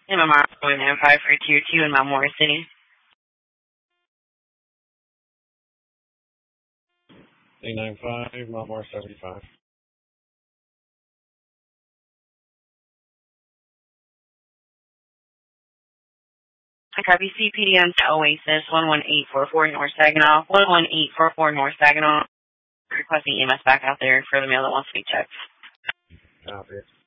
MMR going in 5 for Tier 2 in Mount Morris City. 895, Mount Morris 75. I copy CPDM to Oasis 11844 North Saginaw, 11844 North Saginaw. Requesting EMS back out there for the male that wants to be checked. Copy.